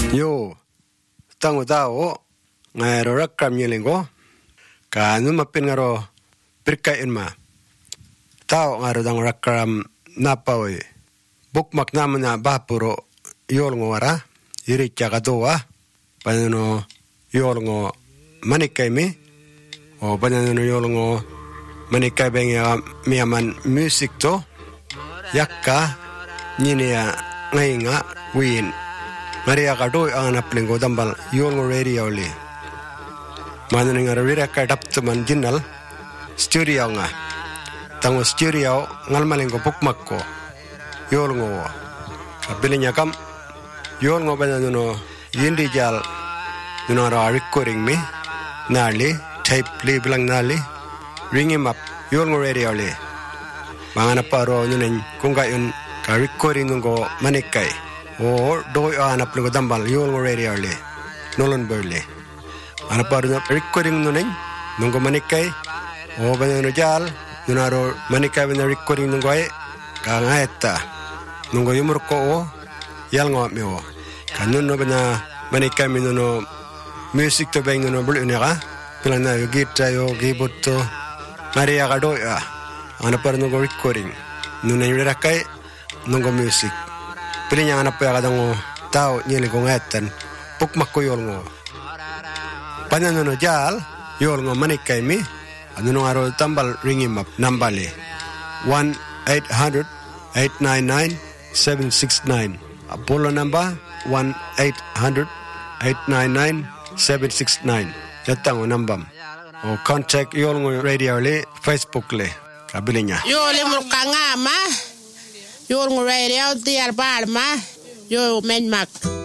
Yo, tango tao, ngaro rakam nyelingo, kanu mapin ngaro pirkain ma. Tao ngaro tango rakam napawi. Bukmak namanya bapuro yol ngora, iri chakatoa, panano yol ngo manikai mi, o panano yol ngo manikai bengya miaman musik to, yakka, nyinia ngainga, win. Maria kadoi ang naplingo dambal yolngo radio li. Manang nga rira ka daptaman jinal studio nga. Tango studio ngalmalingo pukmakko yolngo. Kabilinya kam yolngo bana no yindi jal no ra recording me nali tape li bilang nali ring him up yolngo radio li. Mangana paro nunen kung gayon ka recording ngo manikai. O doi anak peluk dambal yol radio le nolon berle anak baru recording nunen nunggu manikai o banyak nujal nunaro manikai banyak recording nunggu ay kangaeta nunggu yumur ko o yal ngawat mewo kanun no banyak manikai minuno music to bang nuno bulu nega pilang na gita yo gibuto Maria kadoi anak baru nunggu recording nunen yurakai nunggu music Pilinya anak paya kadang tao nyeli ko ngeten pukmak ko yol ngo. Panyan no jal yol ngo manikai mi anu no aro tambal ringi map nambali 1-800-899-769 Apollo number 1-800-899-769 Yatang o nambam o contact yol ngo radio le Facebook le kabilinya yol mo kangama Yol ng radio tiar palma, yo menmak.